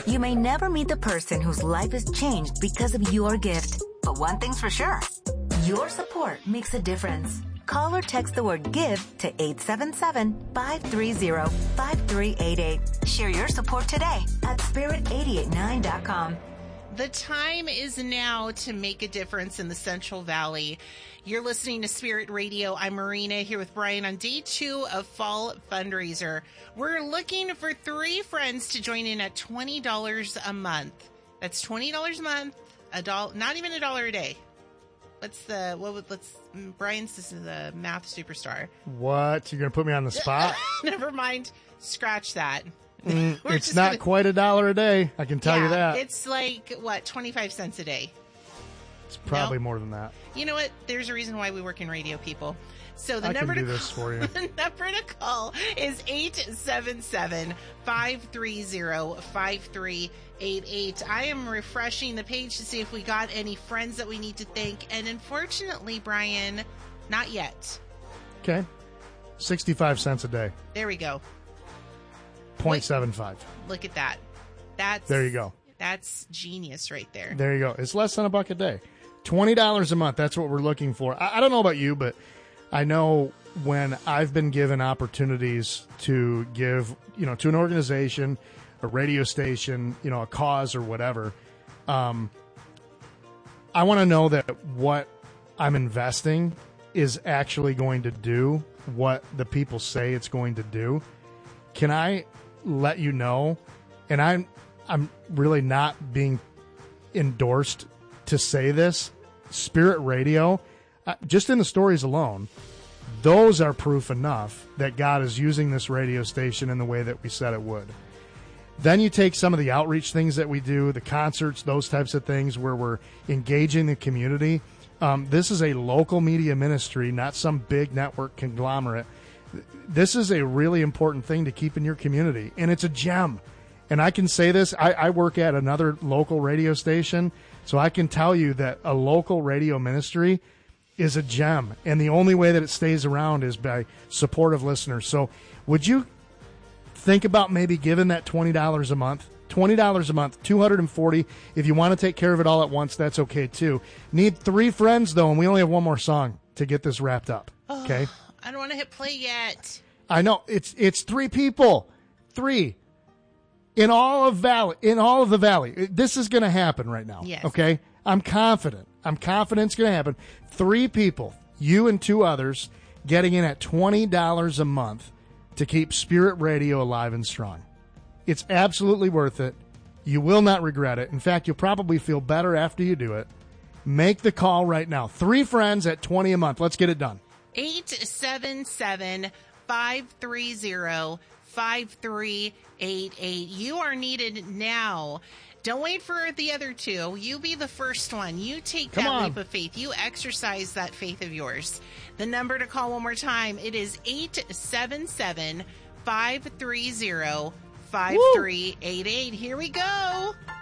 You may never meet the person whose life is changed because of your gift. But one thing's for sure. Your support makes a difference. Call or text the word GIVE to 877-530-5388. Share your support today at spirit889.com. The time is now to make a difference in the Central Valley. You're listening to Spirit Radio. I'm Marina here with Brian on day 2 of Fall Fundraiser. We're looking for 3 friends to join in at $20 a month. That's $20 a month, not even $1 a day. Brian's this is the math superstar. What? You're going to put me on the spot? Never mind. Scratch that. It's not quite $1 a day. I can tell you that. It's like, 25 cents a day. It's probably more than that. You know what? There's a reason why we work in radio, people. So the I number can do to this for you. The number to call is 877-530-5388. I am refreshing the page to see if we got any friends that we need to thank. And unfortunately, Brian, not yet. Okay. 65 cents a day. There we go. 0.75. Look at that. There you go. That's genius right there. There you go. It's less than $1 a day. $20 a month. That's what we're looking for. I don't know about you, but I know when I've been given opportunities to give, to an organization, a radio station, a cause or whatever, I want to know that what I'm investing is actually going to do what the people say it's going to do. Can I let you know? And I'm really not being endorsed to say this. Spirit Radio, just in the stories alone, those are proof enough that God is using this radio station in the way that we said it would. Then you take some of the outreach things that we do, the concerts, those types of things where we're engaging the community. This is a local media ministry, not some big network conglomerate. This is a really important thing to keep in your community, and it's a gem. And I can say this, I work at another local radio station, so I can tell you that a local radio ministry is a gem, and the only way that it stays around is by supportive listeners. So would you think about maybe giving that $20 a month? $20 a month, $240. If you want to take care of it all at once, that's okay too. Need 3 friends, though, and we only have one more song to get this wrapped up, okay? I don't want to hit play yet. I know. It's 3 people. 3. In all of the valley. This is going to happen right now. Yes. Okay? I'm confident. it's going to happen. 3 people, you and 2 others, getting in at $20 a month to keep Spirit Radio alive and strong. It's absolutely worth it. You will not regret it. In fact, you'll probably feel better after you do it. Make the call right now. 3 friends at $20 a month. Let's get it done. 877-530-5388. You are needed now. Don't wait for the other 2. You be the first one. You take that leap of faith. You exercise that faith of yours. The number to call one more time, it is 877-530-5388. Here we go.